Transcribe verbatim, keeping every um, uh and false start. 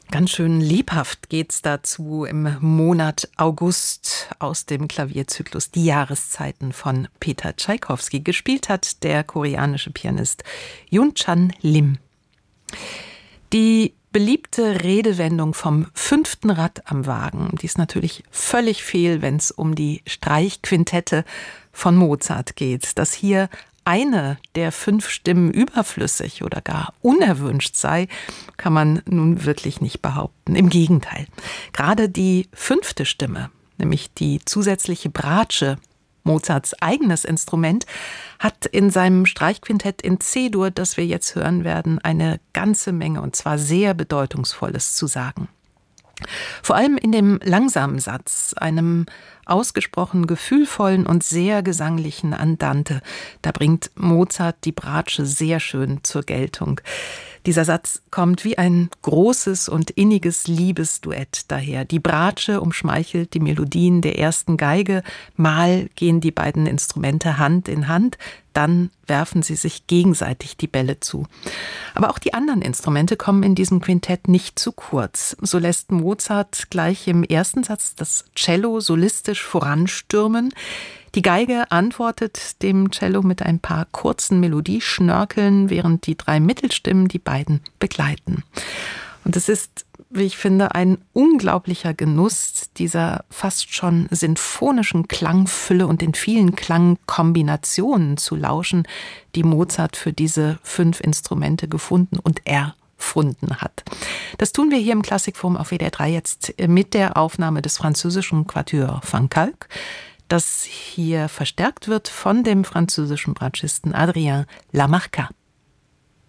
Ganz schön lebhaft geht's dazu im Monat August aus dem Klavierzyklus Die Jahreszeiten von Peter Tschaikowski. Gespielt hat der koreanische Pianist Yoon-chan Lim. Die beliebte Redewendung vom fünften Rad am Wagen, die ist natürlich völlig fehl, wenn es um die Streichquintette von Mozart geht. Dass hier eine der fünf Stimmen überflüssig oder gar unerwünscht sei, kann man nun wirklich nicht behaupten. Im Gegenteil. Gerade die fünfte Stimme, nämlich die zusätzliche Bratsche, Mozarts eigenes Instrument, hat in seinem Streichquintett in C-Dur, das wir jetzt hören werden, eine ganze Menge und zwar sehr Bedeutungsvolles zu sagen. Vor allem in dem langsamen Satz, einem ausgesprochen gefühlvollen und sehr gesanglichen Andante, da bringt Mozart die Bratsche sehr schön zur Geltung. Dieser Satz kommt wie ein großes und inniges Liebesduett daher. Die Bratsche umschmeichelt die Melodien der ersten Geige, mal gehen die beiden Instrumente Hand in Hand, dann werfen sie sich gegenseitig die Bälle zu. Aber auch die anderen Instrumente kommen in diesem Quintett nicht zu kurz. So lässt Mozart gleich im ersten Satz das Cello solistisch voranstürmen. Die Geige antwortet dem Cello mit ein paar kurzen Melodieschnörkeln, während die drei Mittelstimmen die beiden begleiten. Und es ist, wie ich finde, ein unglaublicher Genuss dieser fast schon sinfonischen Klangfülle und den vielen Klangkombinationen zu lauschen, die Mozart für diese fünf Instrumente gefunden und erfunden hat. Das tun wir hier im Klassikforum auf W D R drei jetzt mit der Aufnahme des französischen Quatuor van Kalk, das hier verstärkt wird von dem französischen Bratschisten Adrien Lamarca.